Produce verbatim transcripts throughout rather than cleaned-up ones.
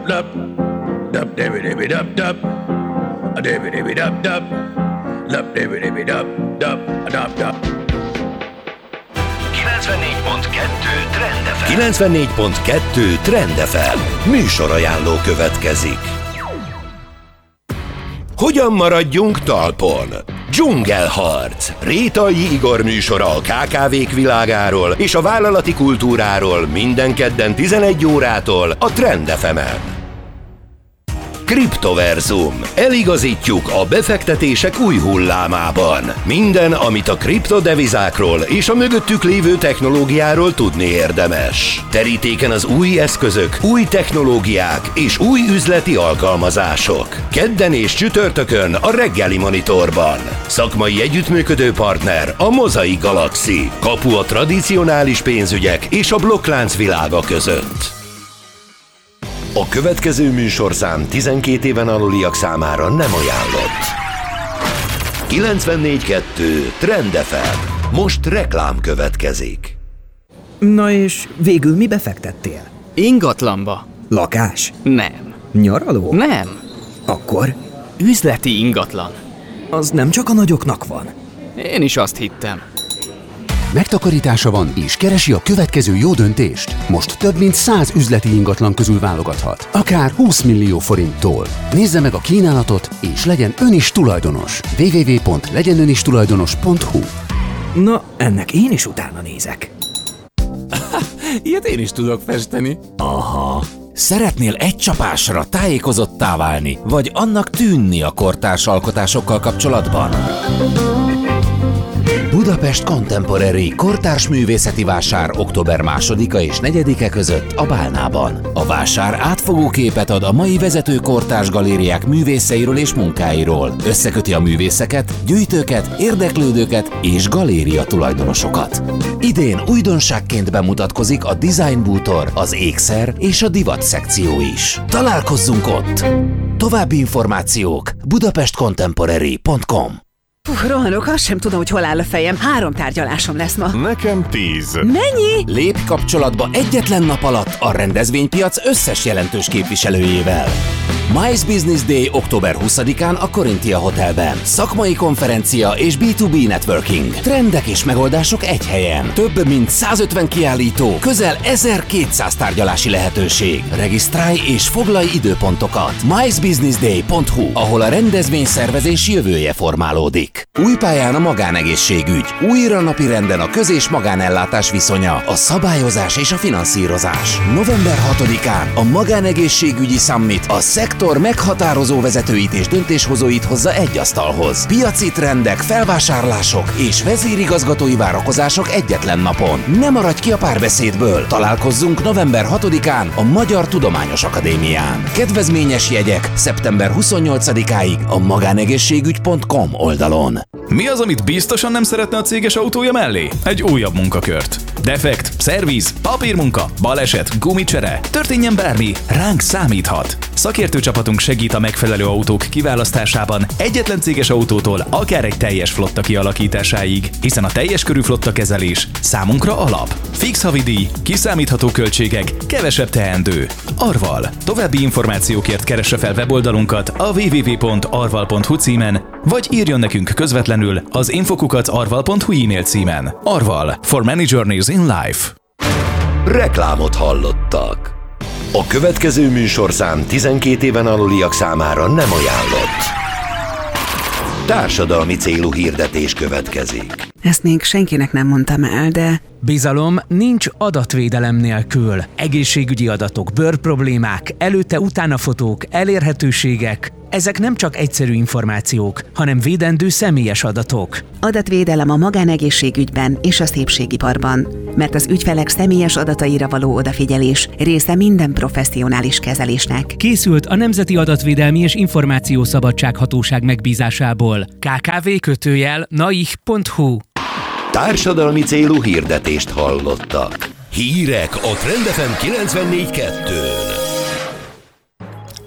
dub, dub, dibby dibby dub dub, a dibby dibby dub dub, dub dibby dibby dub dub, a dub dub. kilencvennégy pont kettő Trend ef em. kilencvennégy pont kettő Trend ef em. Műsorajánló következik. Hogyan maradjunk talpon? Dzsungelharc. Rétai Igor műsora a ká ká vék világáról és a vállalati kultúráról minden kedden tizenegy órától a Trend ef emen. Kriptoverzum. Eligazítjuk a befektetések új hullámában. Minden, amit a kriptodevizákról és a mögöttük lévő technológiáról tudni érdemes. Terítéken az új eszközök, új technológiák és új üzleti alkalmazások. Kedden és csütörtökön a reggeli monitorban. Szakmai együttműködő partner a Mozaik Galaxy. Kapu a tradicionális pénzügyek és a blokklánc világa között. A következő műsorszám tizenkét éven aluliak számára nem ajánlott. kilencvennégy pont kettő Trend ef em. Most reklám következik. Na és végül mi befektettél? Ingatlanba. Lakás? Nem. Nyaraló? Nem. Akkor? Üzleti ingatlan. Az nem csak a nagyoknak van. Én is azt hittem. Megtakarítása van és keresi a következő jó döntést? Most több mint száz üzleti ingatlan közül válogathat. Akár húsz millió forinttól. Nézze meg a kínálatot és legyen ön is tulajdonos. double-u double-u double-u pont legyen ön is tulajdonos pont hu. Na, ennek én is utána nézek. Ilyet én is tudok festeni. Aha. Szeretnél egy csapásra tájékozottá válni, vagy annak tűnni a kortárs alkotásokkal kapcsolatban? Budapest Contemporary kortárs művészeti vásár október másodika és negyedike között a Bálnában. A vásár átfogó képet ad a mai vezető kortárs galériák művészeiről és munkáiról. Összeköti a művészeket, gyűjtőket, érdeklődőket és galéria tulajdonosokat. Idén újdonságként bemutatkozik a Design Bútor, az ékszer és a divat szekció is. Találkozzunk ott! További információk budapest contemporary pont com. Puh, rohanok, azt sem tudom, hogy hol áll a fejem. Három tárgyalásom lesz ma. Nekem tíz. Mennyi? Lépj kapcsolatba egyetlen nap alatt a rendezvénypiac összes jelentős képviselőjével. Mice Business Day október huszadikán a Corinthia Hotelben. Szakmai konferencia és bé kettő bé networking. Trendek és megoldások egy helyen. Több mint százötven kiállító, közel ezerkétszáz tárgyalási lehetőség. Regisztrálj és foglalj időpontokat. mice business day pont hu, ahol a rendezvényszervezés jövője formálódik. Új pályán a magánegészségügy. Újra napirenden a köz- és magánellátás viszonya, a szabályozás és a finanszírozás. november hatodikán a Magánegészségügyi Summit a szektor meghatározó vezetőit és döntéshozóit hozza egy asztalhoz. Piaci trendek, felvásárlások és vezérigazgatói várakozások egyetlen napon. Ne maradj ki a párbeszédből. Találkozzunk november hatodikán a Magyar Tudományos Akadémián. Kedvezményes jegyek szeptember huszonnyolcadikáig a magánegészségügy pont com oldalon. Mi az, amit biztosan nem szeretne a céges autója mellé? Egy újabb munkakört. Defekt, szerviz, papírmunka, baleset, gumicsere, történjen bármi, ránk számíthat. Szakértő csapatunk segít a megfelelő autók kiválasztásában egyetlen céges autótól akár egy teljes flotta kialakításáig, hiszen a teljes körű flotta kezelés számunkra alap. Fix havidíj, kiszámítható költségek, kevesebb teendő. Arval. További információkért keresse fel weboldalunkat a double-u double-u double-u pont arval pont hu címen, vagy írjon nekünk közvetlenül az infokukac arval pont hu e-mail címen. Arval. For many journeys in life. Reklámot hallottak. A következő műsorszám tizenkét éven aluliak számára nem ajánlott. Társadalmi célú hirdetés következik. Ezt még senkinek nem mondtam el, de... Bizalom nincs adatvédelem nélkül. Egészségügyi adatok, bőrproblémák, előtte-utána fotók, elérhetőségek. Ezek nem csak egyszerű információk, hanem védendő személyes adatok. Adatvédelem a magánegészségügyben és a szépségiparban, mert az ügyfelek személyes adataira való odafigyelés része minden professzionális kezelésnek. Készült a Nemzeti Adatvédelmi és Információszabadság Hatóság megbízásából. ká ká vé kötőjel naih pont hu. Társadalmi célú hirdetést hallottak. Hírek a Trend ef em kilencvennégy kettőn.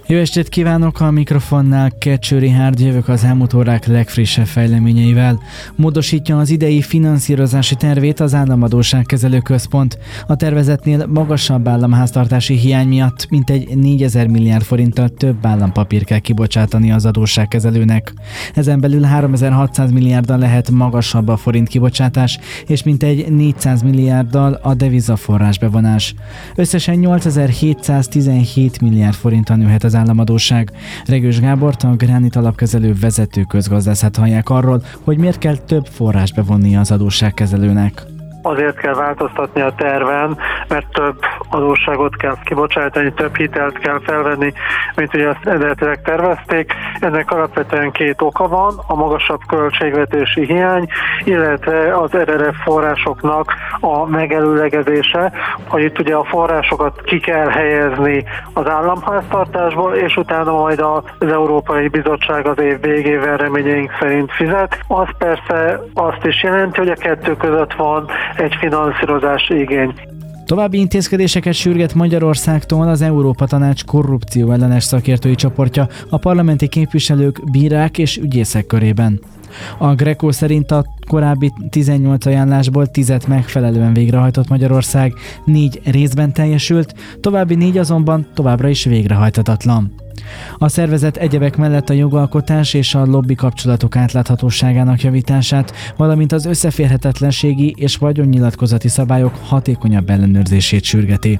Jó estét kívánok, a mikrofonnál Kecső Richárd, jövök az elmúlt órák legfrissebb fejleményeivel. Módosítja az idei finanszírozási tervét az Államadósságkezelő Központ. A tervezetnél magasabb államháztartási hiány miatt mintegy négyezer milliárd forinttal több állampapír kell kibocsátani az adósságkezelőnek. Ezen belül háromezer-hatszáz milliárddal lehet magasabb a forint kibocsátás, és mintegy négyszáz milliárddal a devizaforrás bevonás. Összesen nyolcezer-hétszáztizenhét milliárd forintra nőhet az államadósság. Regős Gábort, a Granit alapkezelő vezető közgazdászát hallják arról, hogy miért kell több forrás bevonni az adósságkezelőnek. Azért kell változtatni a terven, mert több adósságot kell kibocsátani, több hitelt kell felvenni, mint ugye azt eredetileg tervezték. Ennek alapvetően két oka van, a magasabb költségvetési hiány, illetve az er er ef forrásoknak a megelőlegezése, hogy itt ugye a forrásokat ki kell helyezni az államháztartásból, és utána majd az Európai Bizottság az év végével reményeink szerint fizet. Az persze azt is jelenti, hogy a kettő között van egy finanszírozási igény. További intézkedéseket sürget Magyarországtól az Európa Tanács korrupció ellenes szakértői csoportja a parlamenti képviselők, bírák és ügyészek körében. A Greco szerint a korábbi tizennyolc ajánlásból tízet megfelelően végrehajtott Magyarország, négy részben teljesült, további négy azonban továbbra is végrehajthatatlan. A szervezet egyebek mellett a jogalkotás és a lobby kapcsolatok átláthatóságának javítását, valamint az összeférhetetlenségi és vagyonnyilatkozati szabályok hatékonyabb ellenőrzését sürgeti.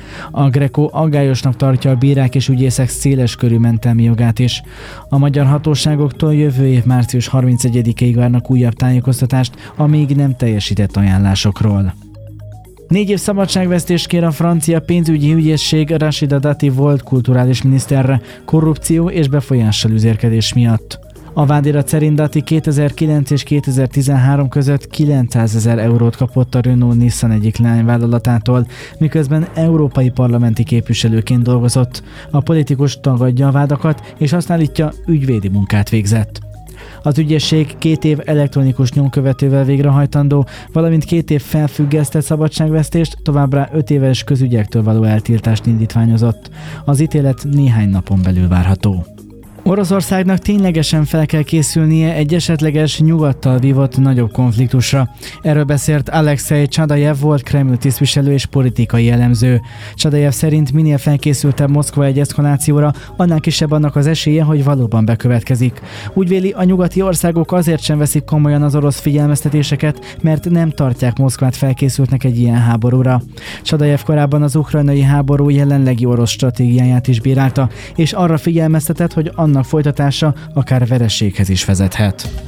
A Greco aggályosnak tartja a bírák és ügyészek széles körű mentelmi jogát is. A magyar hatóságoktól jövő év március harmincegyedikéig várnak újabb tájékoztatást a még nem teljesített ajánlásokról. Négy év szabadságvesztést kér a francia pénzügyi ügyészség Rachida Dati volt kulturális miniszterre korrupció és befolyással üzérkedés miatt. A vádirat szerint Dati kétezer-kilenc és kétezer-tizenhárom között kilencszázezer eurót kapott a Renault-Nissan egyik leányvállalatától, miközben európai parlamenti képviselőként dolgozott. A politikus tagadja a vádakat, és azt állítja, ügyvédi munkát végzett. Az ügyészség két év elektronikus nyomkövetővel végrehajtandó, valamint két év felfüggesztett szabadságvesztést, továbbá öt éves közügyektől való eltiltást indítványozott. Az ítélet néhány napon belül várható. Oroszországnak ténylegesen fel kell készülnie egy esetleges nyugattal vívott nagyobb konfliktusra. Erről beszélt Alexei Csadajev volt Kreml tisztviselő és politikai elemző. Csadajev szerint minél felkészültebb Moszkva egy eszkalációra, annál kisebb annak az esélye, hogy valóban bekövetkezik. Úgy véli, a nyugati országok azért sem veszik komolyan az orosz figyelmeztetéseket, mert nem tartják Moszkvát felkészültnek egy ilyen háborúra. Csadajev korábban az ukrajnai háború jelenlegi orosz stratégiáját is bírálta, és arra figyelmeztetett, hogy annak folytatása akár vereséghez is vezethet.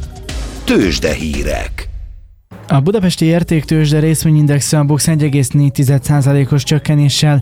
Tőzsdehírek. A budapesti értéktőzsde részvényindexe a BUX egy egész négy százalékos csökkenéssel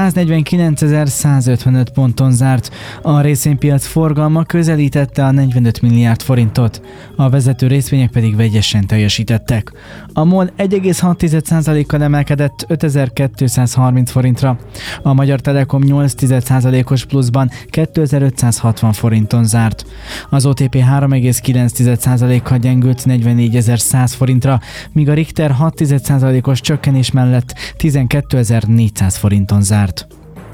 száznegyvenkilencezer-százötvenöt ponton zárt. A részvénypiac forgalma közelítette a negyvenöt milliárd forintot. A vezető részvények pedig vegyesen teljesítettek. A MOL egy egész hat százalékkal emelkedett ötezer-kétszázharminc forintra. A Magyar Telekom nyolc százalékos pluszban kétezer-ötszázhatvan forinton zárt. Az o té pé három egész kilenc százalékkal gyengült negyvennégyezer-száz forintra, míg a Richter hat százalékos csökkenés mellett tizenkétezer-négyszáz forinton zárt.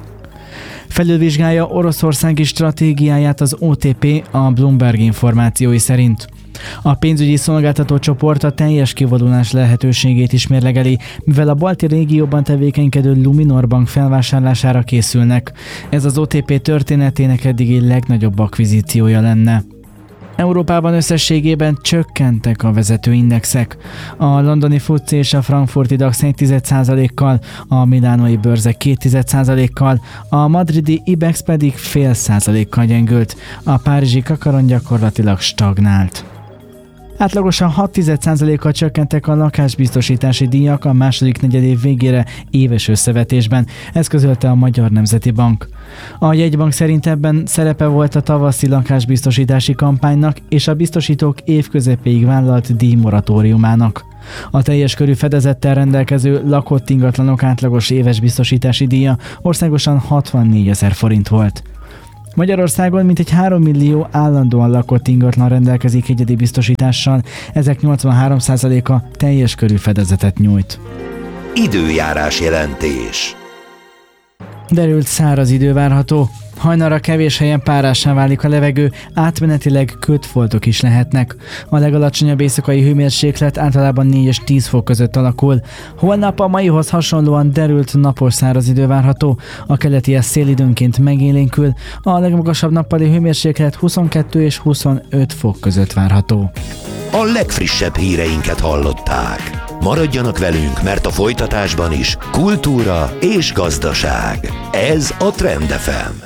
Felülvizsgálja oroszországi stratégiáját az o té pé a Bloomberg információi szerint. A pénzügyi szolgáltató csoport a teljes kivonulás lehetőségét is mérlegeli, mivel a balti régióban tevékenykedő Luminor Bank felvásárlására készülnek. Ez az o té pé történetének eddigi legnagyobb akvizíciója lenne. Európában összességében csökkentek a vezető indexek. A londoni FTSE és a frankfurti DAX egy százalékkal, a milánói bőrzek két százalékkal, a madridi IBEX pedig fél százalékkal gyengült, a párizsi kakaron gyakorlatilag stagnált. Átlagosan hat százalékkal csökkentek a lakásbiztosítási díjak a második negyedév végére éves összevetésben, ez közölte a Magyar Nemzeti Bank. A jegybank szerint ebben szerepe volt a tavaszi lakásbiztosítási kampánynak és a biztosítók évközepéig vállalt díjmoratóriumának. A teljes körű fedezettel rendelkező lakott ingatlanok átlagos éves biztosítási díja országosan hatvannégyezer forint volt. Magyarországon mintegy három millió állandóan lakott ingatlan rendelkezik egyedi biztosítással, ezek nyolcvanhárom százaléka teljes körű fedezetet nyújt. Időjárás jelentés. Derült száraz idő várható. Hajnalra kevés helyen párássá válik a levegő, átmenetileg kötfoltok is lehetnek. A legalacsonyabb éjszakai hőmérséklet általában négy és tíz fok között alakul. Holnap a maihoz hasonlóan derült napos száraz idő várható. A keleti szél időnként megélénkül, a legmagasabb nappali hőmérséklet huszonkettő és huszonöt fok között várható. A legfrissebb híreinket hallották. Maradjanak velünk, mert a folytatásban is kultúra és gazdaság. Ez a Trend ef em.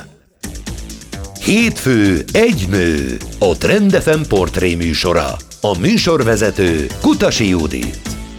Hétfő, egy nő. A Trend ef em portré műsora. A műsorvezető Kutasi Judit.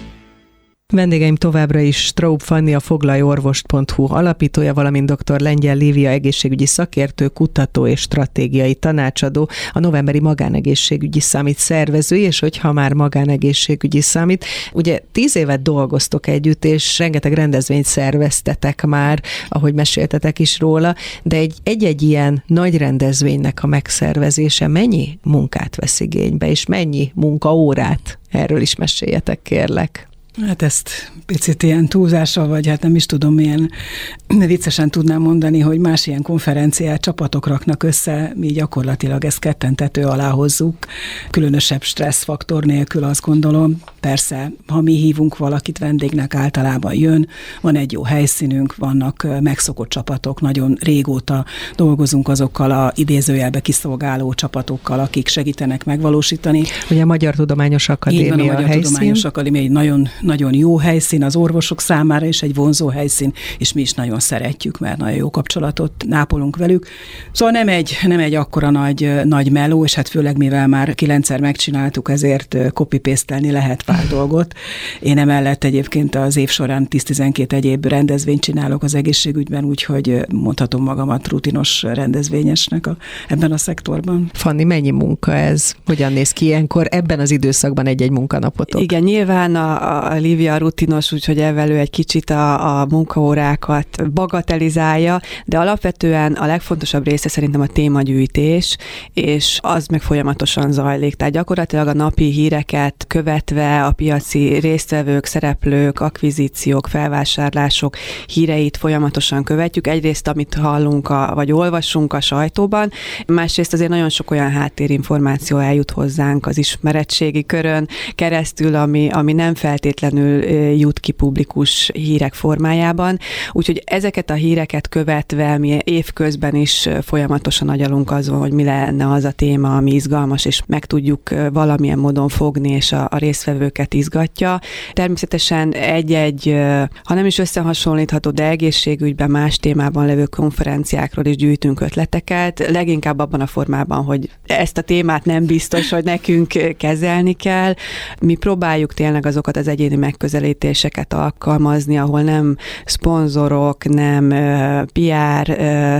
Vendégeim továbbra is Straub Fanni, a foglalyorvost pont hu alapítója, valamint dr. Lengyel Lívia egészségügyi szakértő, kutató és stratégiai tanácsadó, a novemberi magánegészségügyi summit szervezői, és hogyha már magánegészségügyi summit, ugye tíz évet dolgoztok együtt, és rengeteg rendezvényt szerveztetek már, ahogy meséltetek is róla, de egy, egy-egy ilyen nagy rendezvénynek a megszervezése mennyi munkát vesz igénybe, és mennyi munkaórát? Erről is meséljetek, kérlek. Hát ezt picit ilyen túlzással, vagy hát nem is tudom, milyen viccesen tudnám mondani, hogy más ilyen konferenciát csapatok raknak össze, mi gyakorlatilag ezt ketten tető alá hozzuk, különösebb stresszfaktor nélkül, azt gondolom. Persze, ha mi hívunk valakit vendégnek, általában jön, van egy jó helyszínünk, vannak megszokott csapatok, nagyon régóta dolgozunk azokkal a idézőjelbe kiszolgáló csapatokkal, akik segítenek megvalósítani. Ugye a Magyar Tudományos Akadémia Így van, a Magyar helyszín. Tudományos Akadémia egy nagyon, nagyon jó helyszín az orvosok számára, és egy vonzó helyszín, és mi is nagyon szeretjük, mert nagyon jó kapcsolatot ápolunk velük. Szóval nem egy, nem egy akkora nagy, nagy meló, és hát főleg mivel már kilencszer megcsináltuk, ezért copy-pastelni lehet pár dolgot. Én emellett egyébként az év során tíz-tizenkét egyéb rendezvényt csinálok az egészségügyben, úgyhogy mondhatom magamat rutinos rendezvényesnek a, ebben a szektorban. Fanni, mennyi munka ez? Hogyan néz ki ilyenkor ebben az időszakban egy-egy munkanapotok? Igen, nyilván a, a Lívia rutinos, úgyhogy ezzel ő egy kicsit a, a munkaórákat bagatelizálja, de alapvetően a legfontosabb része szerintem a témagyűjtés, és az meg folyamatosan zajlik. Tehát gyakorlatilag a napi híreket követve a piaci résztvevők, szereplők, akvizíciók, felvásárlások híreit folyamatosan követjük. Egyrészt, amit hallunk, a, vagy olvasunk a sajtóban, másrészt azért nagyon sok olyan háttérinformáció eljut hozzánk az ismeretségi körön keresztül, ami, ami nem feltétlenül jut ki publikus hírek formájában. Úgyhogy ezeket a híreket követve mi évközben is folyamatosan agyalunk azon, hogy mi lenne az a téma, ami izgalmas, és meg tudjuk valamilyen módon fogni, és a, a résztvevőket izgatja. Természetesen egy-egy, ha nem is összehasonlítható, de egészségügyben más témában levő konferenciákról is gyűjtünk ötleteket, leginkább abban a formában, hogy ezt a témát nem biztos, hogy nekünk kezelni kell. Mi próbáljuk tényleg azokat az egyéni megközelítéseket alkalmazni, ahol nem szponzorok, nem pé er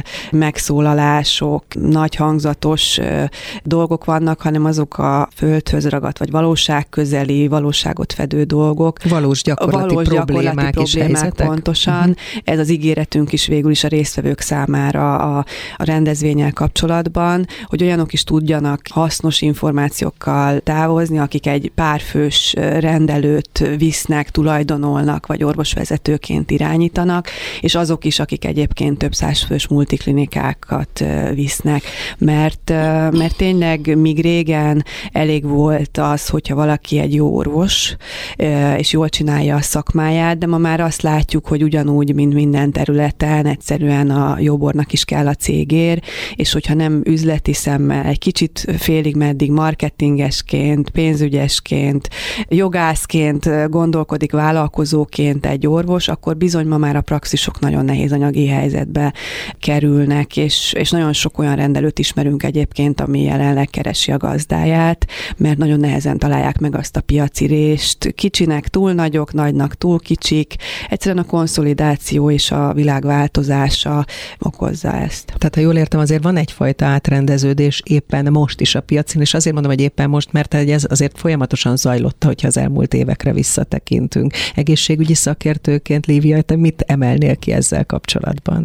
megszólalások, nagy hangzatos dolgok vannak, hanem azok a földhöz ragadt, vagy valóságközeli, valóságot fedő dolgok. Valós gyakorlati valós problémák, gyakorlati és problémák helyzetek. Pontosan. Uh-huh. Ez az ígéretünk is végül is a résztvevők számára a, a rendezvénnyel kapcsolatban, hogy olyanok is tudjanak hasznos információkkal távozni, akik egy párfős rendelőt visznek, tulajdonolnak, vagy orvosvezetőként irányítanak, és azok is, akik egyébként több százfős multiklinikákat visznek, mert, mert tényleg míg régen elég volt az, hogyha valaki egy jó orvos, és jól csinálja a szakmáját, de ma már azt látjuk, hogy ugyanúgy, mint minden területen, egyszerűen a jóbornak is kell a cégér, és hogyha nem üzleti szemmel, egy kicsit félig meddig marketingesként, pénzügyesként, jogászként gondolkodik, vállalkozóként egy orvos, akkor bizony ma már a praxisok nagyon nehéz anyagi helyzetbe kerülnek, és, és nagyon sok olyan rendelőt ismerünk egyébként, ami jelenleg keresi a gazdáját, mert nagyon nehezen találják meg azt a piaci rést. Kicsinek túl nagyok, nagynak túl kicsik. Egyszerűen a konszolidáció és a világ változása okozza ezt. Tehát ha jól értem, azért van egyfajta átrendeződés éppen most is a piacon, és azért mondom, hogy éppen most, mert ez azért folyamatosan zajlott, hogyha az elmúlt évekre visszatekintünk. Egészségügyi szakértőként, Lívia, te mit emelnél ki ezzel kapcsolatban?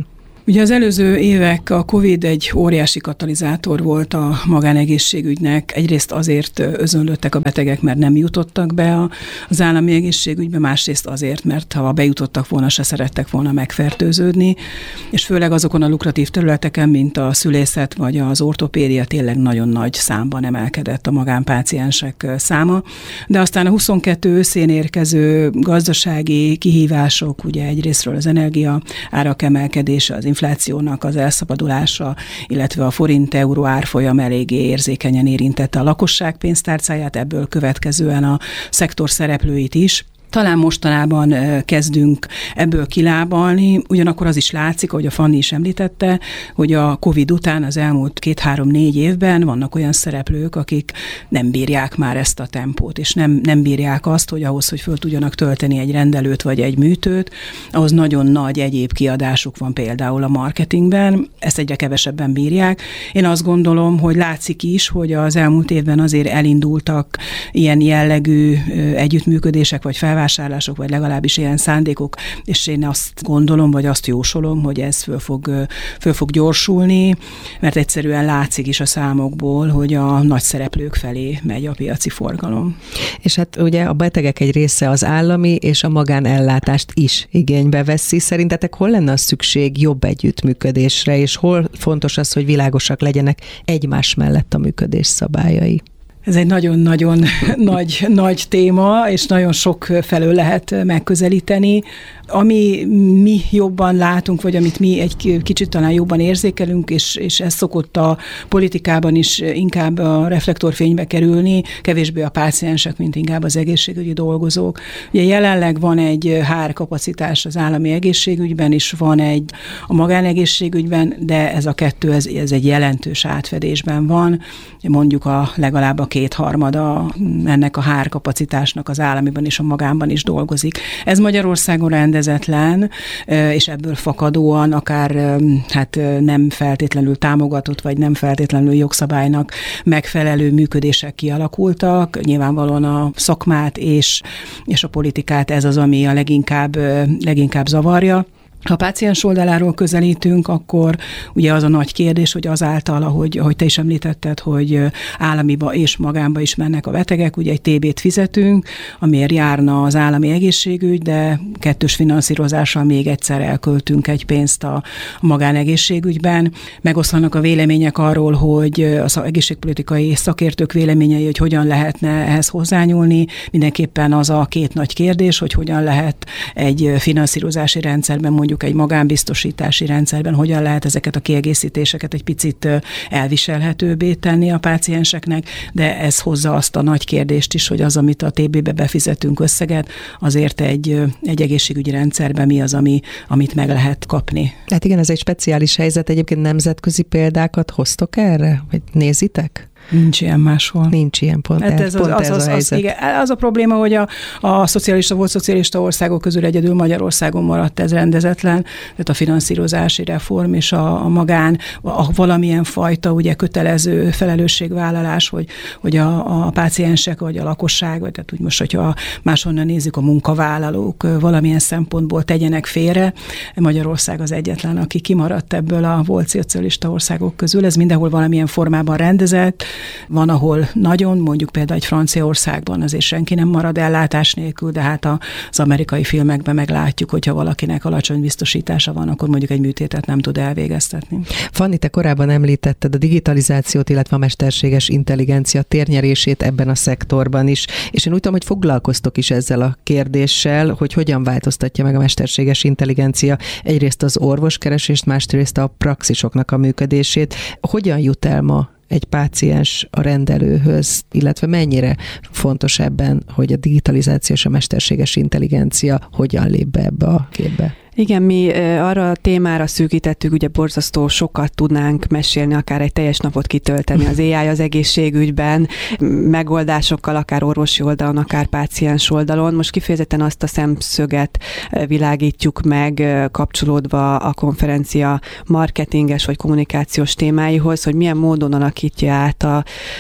Ugye az előző évek a Covid egy óriási katalizátor volt a magánegészségügynek. Egyrészt azért özönlöttek a betegek, mert nem jutottak be az állami egészségügybe, másrészt azért, mert ha bejutottak volna, se szerettek volna megfertőződni, és főleg azokon a lukratív területeken, mint a szülészet vagy az ortopédia tényleg nagyon nagy számban emelkedett a magánpáciensek száma. De aztán a huszonkettő őszén érkező gazdasági kihívások, ugye egyrésztről az energia árak emelkedése, az inflációnak az elszabadulása, illetve a forint-euró árfolyam eléggé érzékenyen érintette a lakosság pénztárcáját, ebből következően a szektor szereplőit is. Talán mostanában kezdünk ebből kilábalni, ugyanakkor az is látszik, ahogy a Fanni is említette, hogy a Covid után az elmúlt két-három-négy évben vannak olyan szereplők, akik nem bírják már ezt a tempót, és nem, nem bírják azt, hogy ahhoz, hogy föl tudjanak tölteni egy rendelőt vagy egy műtőt, ahhoz nagyon nagy egyéb kiadásuk van például a marketingben, ezt egyre kevesebben bírják. Én azt gondolom, hogy látszik is, hogy az elmúlt évben azért elindultak ilyen jellegű együttműködések vagy fel vásárlások, vagy legalábbis ilyen szándékok, és én azt gondolom, vagy azt jósolom, hogy ez föl fog, föl fog gyorsulni, mert egyszerűen látszik is a számokból, hogy a nagy szereplők felé megy a piaci forgalom. És hát ugye a betegek egy része az állami és a magánellátást is igénybe veszi. Szerintetek hol lenne a szükség jobb együttműködésre, és hol fontos az, hogy világosak legyenek egymás mellett a működés szabályai? Ez egy nagyon-nagyon nagy, nagy téma, és nagyon sok felől lehet megközelíteni. Ami mi jobban látunk, vagy amit mi egy kicsit talán jobban érzékelünk, és, és ez szokott a politikában is inkább a reflektorfénybe kerülni, kevésbé a páciensek, mint inkább az egészségügyi dolgozók. Ugye jelenleg van egy hárkapacitás az állami egészségügyben, és van egy a magánegészségügyben, de ez a kettő, ez, ez egy jelentős átfedésben van. Mondjuk a legalább a kétharmada ennek a hárkapacitásnak az államiban és a magánban is dolgozik. Ez Magyarországon rendezetlen, és ebből fakadóan akár hát nem feltétlenül támogatott, vagy nem feltétlenül jogszabálynak megfelelő működések kialakultak. Nyilvánvalóan a szakmát és, és a politikát ez az, ami a leginkább, leginkább zavarja. Ha a páciens oldaláról közelítünk, akkor ugye az a nagy kérdés, hogy azáltal, ahogy, ahogy te is említetted, hogy államiba és magánba is mennek a betegek, ugye egy té bét fizetünk, amiért járna az állami egészségügy, de kettős finanszírozással még egyszer elköltünk egy pénzt a magánegészségügyben. Megoszlanak a vélemények arról, hogy az egészségpolitikai szakértők véleményei, hogy hogyan lehetne ehhez hozzányúlni. Mindenképpen az a két nagy kérdés, hogy hogyan lehet egy finanszírozási rendszerben, mondjuk egy magánbiztosítási rendszerben, hogyan lehet ezeket a kiegészítéseket egy picit elviselhetőbbé tenni a pácienseknek, de ez hozza azt a nagy kérdést is, hogy az, amit a té bébe befizetünk összeget, azért egy, egy egészségügyi rendszerben mi az, ami, amit meg lehet kapni. Hát igen, ez egy speciális helyzet. Egyébként nemzetközi példákat hoztok erre? Vagy nézitek? Nincs ilyen máshol. Nincs ilyen pont. Hát ez, pont az, ez az, a az, helyzet. az, igen, az a probléma, hogy a, a szocialista, volt szocialista országok közül egyedül Magyarországon maradt ez rendezetlen, tehát a finanszírozási reform és a, a magán, a valamilyen fajta ugye kötelező felelősségvállalás, hogy, hogy a, a páciensek vagy a lakosság, vagy tehát úgy most, hogyha máshonnan nézzük, a munkavállalók valamilyen szempontból tegyenek félre. Magyarország az egyetlen, aki kimaradt ebből a volt szocialista országok közül. Ez mindenhol valamilyen formában rendezett. Van, ahol nagyon, mondjuk például egy Franciaországban azért senki nem marad ellátás nélkül, de hát az amerikai filmekben meglátjuk, hogyha valakinek alacsony biztosítása van, akkor mondjuk egy műtétet nem tud elvégeztetni. Fanni, te korábban említetted a digitalizációt, illetve a mesterséges intelligencia térnyerését ebben a szektorban is, és én úgy tudom, hogy foglalkoztok is ezzel a kérdéssel, hogy hogyan változtatja meg a mesterséges intelligencia egyrészt az orvoskeresést, másrészt a praxisoknak a működését. Hogyan jut el ma egy páciens a rendelőhöz, illetve mennyire fontos ebben, hogy a digitalizáció és a mesterséges intelligencia hogyan lép be ebbe a képbe? Igen, mi arra a témára szűkítettük, ugye borzasztó sokat tudnánk mesélni, akár egy teljes napot kitölteni az á i az egészségügyben, megoldásokkal, akár orvosi oldalon, akár páciens oldalon. Most kifejezetten azt a szemszöget világítjuk meg, kapcsolódva a konferencia marketinges vagy kommunikációs témáihoz, hogy milyen módon alakítja át a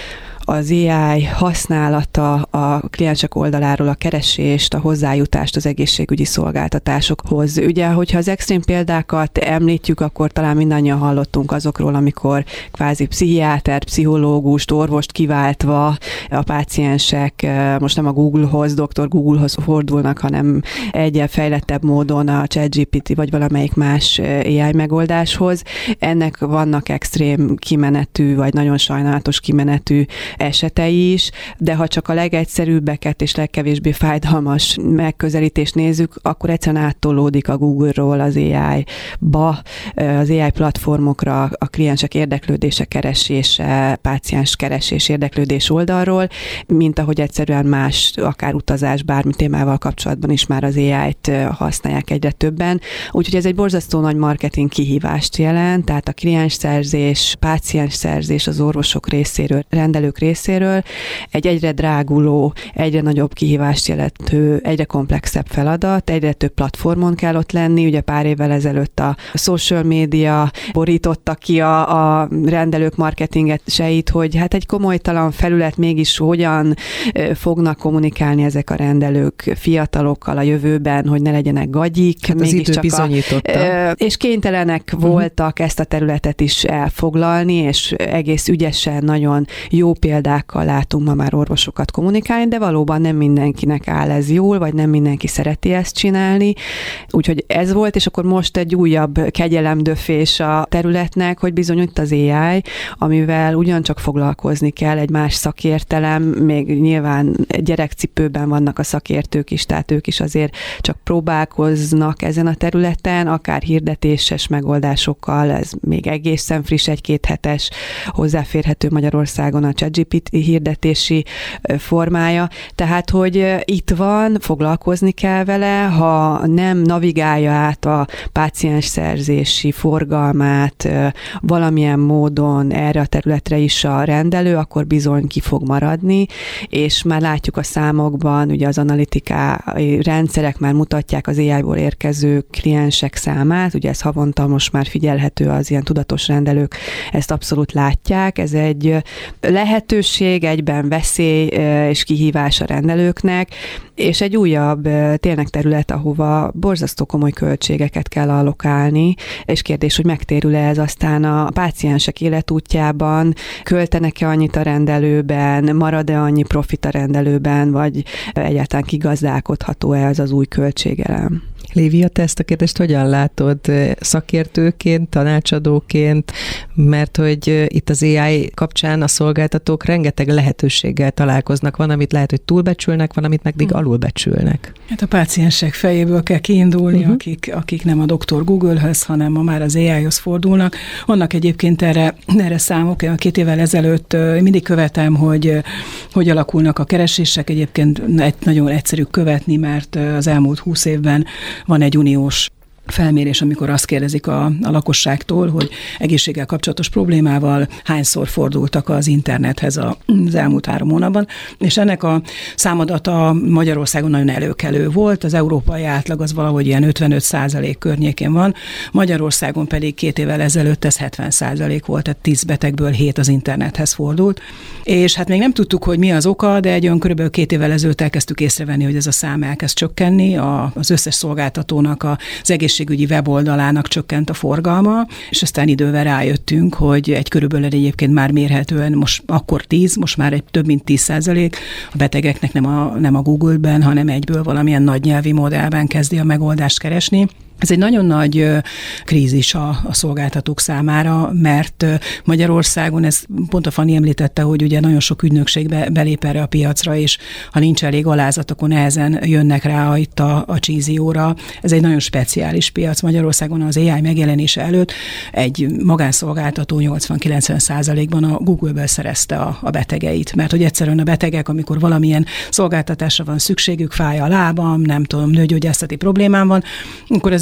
az á i használata a kliensek oldaláról a keresést, a hozzájutást az egészségügyi szolgáltatásokhoz. Ugye, hogyha az extrém példákat említjük, akkor talán mindannyian hallottunk azokról, amikor kvázi pszichiáter, pszichológust, orvost kiváltva a páciensek most nem a Googlehoz, doktor Googlehoz fordulnak, hanem egyel fejlettebb módon a ChatGPT vagy valamelyik más á i megoldáshoz. Ennek vannak extrém kimenetű, vagy nagyon sajnálatos kimenetű esetei is, de ha csak a legegyszerűbbeket és legkevésbé fájdalmas megközelítést nézzük, akkor egyszerűen áttolódik a Google-ról az á i-ba, az á i platformokra a kliensek érdeklődése keresése, páciens keresés érdeklődés oldalról, mint ahogy egyszerűen más, akár utazás, bármi témával kapcsolatban is már az á i-t használják egyre többen. Úgyhogy ez egy borzasztó nagy marketing kihívást jelent, tehát a kliensszerzés, páciensszerzés az orvosok részéről, rendelők részéről egy egyre dráguló, egyre nagyobb kihívást jelentő, egyre komplexebb feladat, egyre több platformon kell ott lenni. Ugye pár évvel ezelőtt a social media borította ki a, a rendelők marketinget seit, hogy hát egy komolytalan felület mégis hogyan fognak kommunikálni ezek a rendelők fiatalokkal a jövőben, hogy ne legyenek gagyik. Hát az idő bizonyította. A, és kénytelenek uh-huh. voltak ezt a területet is elfoglalni, és egész ügyesen, nagyon jó példákkal látunk ma már orvosokat kommunikálni, de valóban nem mindenkinek áll ez jól, vagy nem mindenki szereti ezt csinálni. Úgyhogy ez volt, és akkor most egy újabb kegyelemdöfés a területnek, hogy bizony itt az á i, amivel ugyancsak foglalkozni kell, egy más szakértelem, még nyilván gyerekcipőben vannak a szakértők is, tehát ők is azért csak próbálkoznak ezen a területen, akár hirdetéses megoldásokkal, ez még egészen friss, egy-két hetes, hozzáférhető Magyarországon a ChatGPT hirdetési formája. Tehát, hogy itt van, foglalkozni kell vele, ha nem navigálja át a páciens szerzési forgalmát valamilyen módon erre a területre is a rendelő, akkor bizony ki fog maradni, és már látjuk a számokban, ugye az analitikai rendszerek már mutatják az á i-ból érkező kliensek számát, ugye ez havonta most már figyelhető, az ilyen tudatos rendelők ezt abszolút látják, ez egy lehetőség, egyben veszély és kihívás a rendelőknek, és egy újabb tényleg terület, ahova borzasztó komoly költségeket kell allokálni, és kérdés, hogy megtérül-e ez aztán a páciensek életútjában, költenek-e annyit a rendelőben, marad-e annyi profit a rendelőben, vagy egyáltalán kigazdálkodható-e ez az új költségelem. Lívia, te ezt a kérdést hogyan látod szakértőként, tanácsadóként, mert hogy itt az á i kapcsán a szolgáltatók rengeteg lehetőséggel találkoznak. Van, amit lehet, hogy túlbecsülnek, van, amit meg alulbecsülnek. Hát a páciensek fejéből kell kiindulni, uh-huh. akik, akik nem a doktor Google-höz, hanem ma már az á i-hoz fordulnak. Vannak egyébként erre, erre számok. Én két évvel ezelőtt mindig követem, hogy hogy alakulnak a keresések. Egyébként egy, nagyon egyszerű követni, mert az elmúlt húsz évben van egy uniós felmérés, amikor azt kérdezik a, a lakosságtól, hogy egészséggel kapcsolatos problémával hányszor fordultak az internethez az elmúlt három hónapban, és ennek a számadata Magyarországon nagyon előkelő volt, az európai átlag az valahogy ilyen ötvenöt százalék környékén van, Magyarországon pedig két évvel ezelőtt ez hetven százalék volt, tehát tíz betegből hét az internethez fordult, és hát még nem tudtuk, hogy mi az oka, de egy olyan körülbelül két évvel ezelőtt elkezdtük észrevenni, hogy ez a szám elkezd csökkenni, a, az összes szolgáltatónak az egészségügyi weboldalának csökkent a forgalma, és aztán idővel rájöttünk, hogy egy körülbelül egyébként már mérhetően, most akkor tíz, most már egy több mint tíz százalék a betegeknek nem a, nem a Google-ben, hanem egyből valamilyen nagy nyelvi modellben kezdi a megoldást keresni. Ez egy nagyon nagy krízis a, a szolgáltatók számára, mert Magyarországon, ez pont a Fanni említette, hogy ugye nagyon sok ügynökség be, belép erre a piacra, és ha nincs elég alázat, akkor nehezen jönnek rá itt a, a csízióra. Ez egy nagyon speciális piac. Magyarországon az á i megjelenése előtt egy magánszolgáltató nyolcvan-kilencven százalékban a Google-ből szerezte a, a betegeit, mert hogy egyszerűen a betegek, amikor valamilyen szolgáltatásra van szükségük, fáj a lábam, nem tudom, nőgyógyászati problémám van, akkor az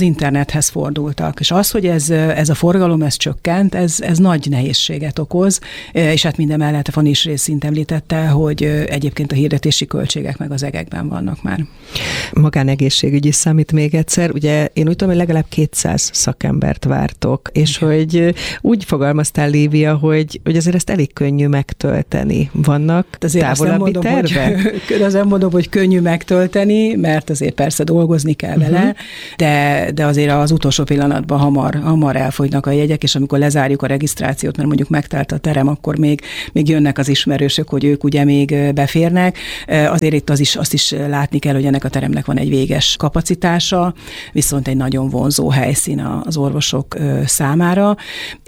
internethez fordultak. És az, hogy ez, ez a forgalom ez csökkent, ez, ez nagy nehézséget okoz, és hát minden mellett Fanni is részint említette, hogy egyébként a hirdetési költségek meg az egekben vannak már. Magánegészségügyi számít még egyszer. Ugye én úgy tudom, hogy legalább kétszáz szakembert vártok, és igen. hogy úgy fogalmaztál, Lívia, hogy, hogy azért ezt elég könnyű megtölteni. Vannak azért távolabbi mondom, tervek? Hogy, azért mondom, hogy könnyű megtölteni, mert azért persze dolgozni kell vele, uh-huh. de, de azért az utolsó pillanatban hamar, hamar elfogynak a jegyek, és amikor lezárjuk a regisztrációt, mert mondjuk megtelt a terem, akkor még, még jönnek az ismerősök, hogy ők ugye még beférnek. Azért itt az is, azt is látni kell, hogy ennek a teremnek van egy véges kapacitása, viszont egy nagyon vonzó helyszín az orvosok számára.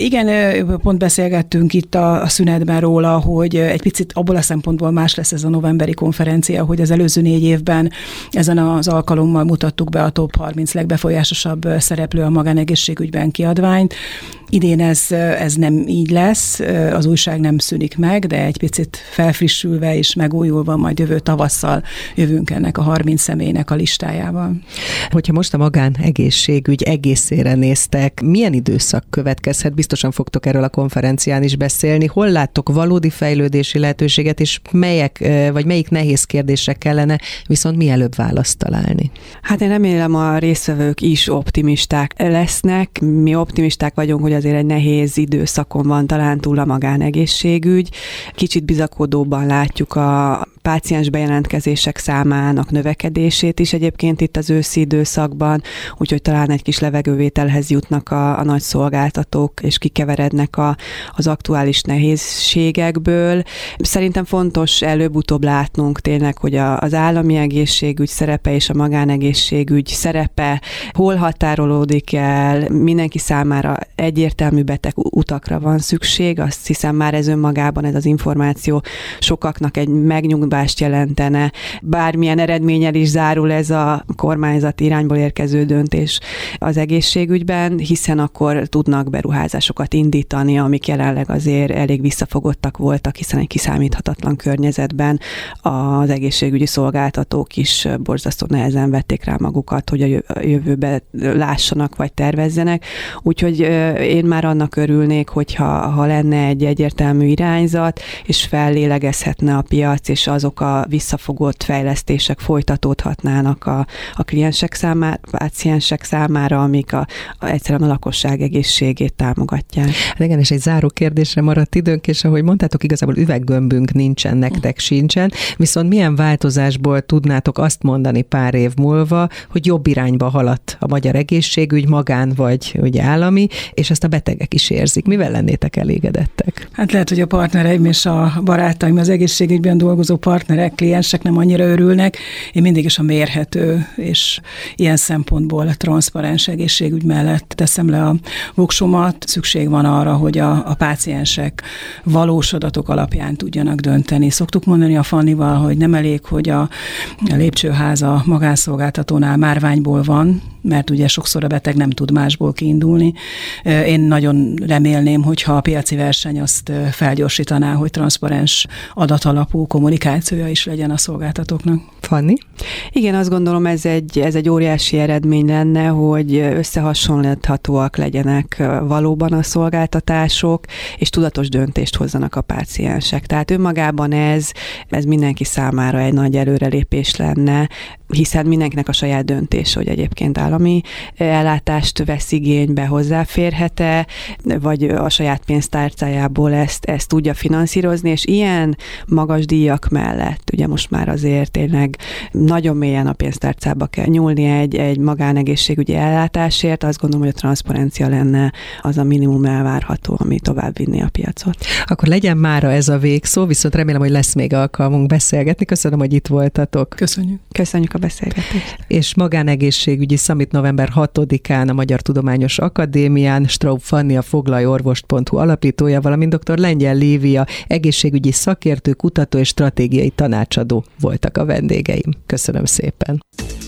Igen, pont beszélgettünk itt a, a szünetben róla, hogy egy picit abból a szempontból más lesz ez a novemberi konferencia, hogy az előző négy évben ezen az alkalommal mutattuk be a top harminc legbefolyásosabb szereplő a magánegészségügyben kiadványt. Idén ez, ez nem így lesz, az újság nem szűnik meg, de egy picit felfrissülve és megújulva majd jövő tavasszal jövünk ennek a harminc személynek a listájával. Hogyha most a magánegészségügy egészére néztek, milyen időszak következhet? Biztosan fogtok erről a konferencián is beszélni. Hol láttok valódi fejlődési lehetőséget, és melyek, vagy melyik nehéz kérdésre kellene viszont mielőbb választ találni? Hát én remélem a résztvevők is optimisták lesznek. Mi optimisták vagyunk, hogy azért egy nehéz időszakon van talán túl a magánegészségügy. Kicsit bizakodóban látjuk a páciens bejelentkezések számának növekedését is egyébként itt az őszi időszakban, úgyhogy talán egy kis levegővételhez jutnak a, a nagy szolgáltatók, és kikeverednek a, az aktuális nehézségekből. Szerintem fontos előbb-utóbb látnunk tényleg, hogy a, az állami egészségügy szerepe és a magánegészségügy szerepe hol határolódik el, mindenki számára egyértelmű beteg utakra van szükség, azt hiszem már ez önmagában, ez az információ sokaknak egy megnyugvást jelentene. Bármilyen eredménnyel is zárul ez a kormányzati irányból érkező döntés az egészségügyben, hiszen akkor tudnak beruházásokat indítani, amik jelenleg azért elég visszafogottak voltak, hiszen egy kiszámíthatatlan környezetben az egészségügyi szolgáltatók is borzasztó nehezen vették rá magukat, hogy a jövőbe lássanak vagy tervezzenek. Úgyhogy én már annak örülnék, hogyha ha lenne egy egyértelmű irányzat, és fellélegezhetne a piac, és azok a visszafogott fejlesztések folytatódhatnának a, a kliensek számára, páciensek számára, amik a, a, egyszerűen a lakosság egészségét támogatják. Hát igen, és egy záró kérdésre maradt időnk, és ahogy mondtátok, igazából üveggömbünk nincsen, nektek sincsen, viszont milyen változásból tudnátok azt mondani pár év múlva, hogy jobb irányba haladt a magyar egészségügy, magán vagy ugye állami, és ezt a betegek is érzik. Mivel lennétek elégedettek? Hát lehet, hogy a partnereim és a barátaim, az egészségügyben dolgozó partnerek, kliensek nem annyira örülnek. Én mindig is a mérhető és ilyen szempontból transzparens egészségügy mellett teszem le a voksomat. Szükség van arra, hogy a, a páciensek valós adatok alapján tudjanak dönteni. Szoktuk mondani a Fannival, hogy nem elég, hogy a, a lépcsőház a magánszolgáltatónál márványból van, mert ugye sokszor a beteg nem tud másból kiindulni. Én nagyon remélném, hogyha a piaci verseny azt felgyorsítaná, hogy transzparens adatalapú kommunikációja is legyen a szolgáltatóknak. Fanni? Igen, azt gondolom, ez egy, ez egy óriási eredmény lenne, hogy összehasonlíthatóak legyenek valóban a szolgáltatások, és tudatos döntést hozzanak a páciensek. Tehát önmagában ez, ez mindenki számára egy nagy előrelépés lenne, hiszen mindenkinek a saját döntés, hogy egyébként állami ellátást vesz igénybe, hozzáférhet-e, vagy a saját pénztárcájából ezt, ezt tudja finanszírozni, és ilyen magas díjak mellett, ugye most már azért tényleg nagyon mélyen a pénztárcába kell nyúlni egy, egy magánegészségügyi ellátásért, azt gondolom, hogy a transzparencia lenne az a minimum elvárható, ami tovább vinni a piacot. Akkor legyen mára ez a végszó, viszont remélem, hogy lesz még alkalmunk beszélgetni. Köszönöm, hogy itt voltatok. Köszönjük. Köszönjük a beszélgetést. És magánegészségügyi summit november hatodikán a Magyar Tudományos Akadémián Straub Fanni, a foglalyorvost pont hu alapítója, valamint dr. Lengyel Lívia, egészségügyi szakértő, kutató és stratégiai tanácsadó voltak a vendégeim. Köszönöm szépen.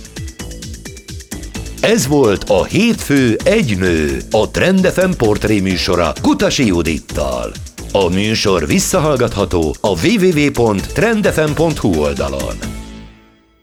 Ez volt a Hétfő egy nő, a Trend ef em portré műsora Kutasi Judittal. A műsor visszahallgatható a double-u double-u double-u pont trend f m pont hu oldalon.